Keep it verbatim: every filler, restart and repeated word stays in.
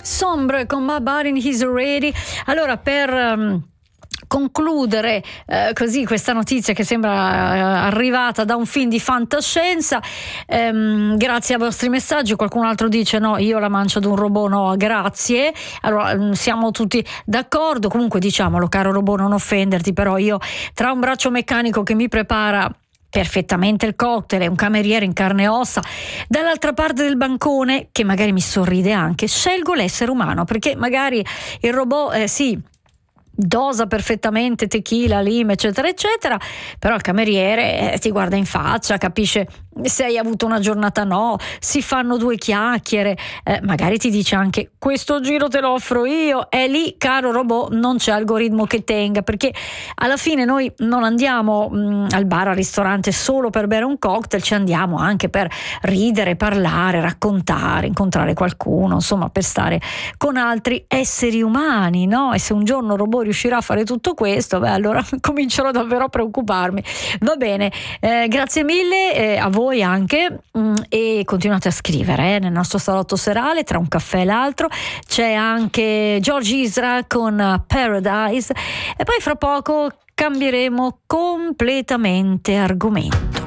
Sombre con My Body Is Ready. Allora, per um, concludere eh, così questa notizia che sembra eh, arrivata da un film di fantascienza, ehm, grazie ai vostri messaggi. Qualcun altro dice no, io la mancia d'un robot no, grazie. Allora siamo tutti d'accordo. Comunque diciamolo, caro robot, non offenderti, però io tra un braccio meccanico che mi prepara perfettamente il cocktail e un cameriere in carne e ossa dall'altra parte del bancone che magari mi sorride anche, scelgo l'essere umano, perché magari il robot eh, sì dosa perfettamente tequila, lime, eccetera eccetera, però il cameriere eh, ti guarda in faccia, capisce se hai avuto una giornata no, si fanno due chiacchiere, eh, magari ti dice anche questo giro te lo offro io, e lì, caro robot, non c'è algoritmo che tenga, perché alla fine noi non andiamo mh, al bar, al ristorante solo per bere un cocktail, ci andiamo anche per ridere, parlare, raccontare, incontrare qualcuno, insomma per stare con altri esseri umani, no? E se un giorno il robot riuscirà a fare tutto questo, beh allora comincerò davvero a preoccuparmi. Va bene, eh, grazie mille eh, a voi anche, mh, e continuate a scrivere eh, nel nostro salotto serale. Tra un caffè e l'altro c'è anche George Ezra con Paradise, e poi fra poco cambieremo completamente argomento.